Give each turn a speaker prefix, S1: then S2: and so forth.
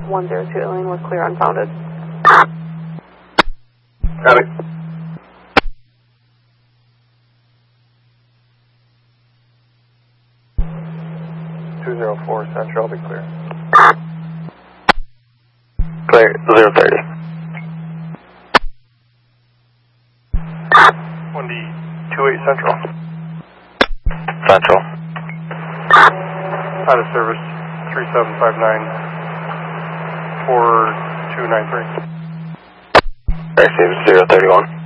S1: 102 Alien was clear unfounded.
S2: Got it. Central, be clear.
S3: Clear, 030.
S2: 1D28 Central.
S3: Central.
S2: Out of service, 3759 4293.
S3: Receive 031.